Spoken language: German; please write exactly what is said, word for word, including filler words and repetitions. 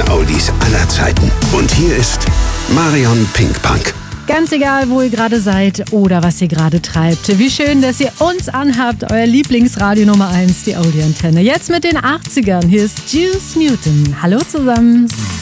Oldies aller Zeiten. Und hier ist Marion Pinkpunk. Ganz egal, wo ihr gerade seid oder was ihr gerade treibt. Wie schön, dass ihr uns anhabt. Euer Lieblingsradio Nummer eins, die Audi-Antenne. Jetzt mit den achtzigern. Hier ist Juice Newton. Hallo zusammen.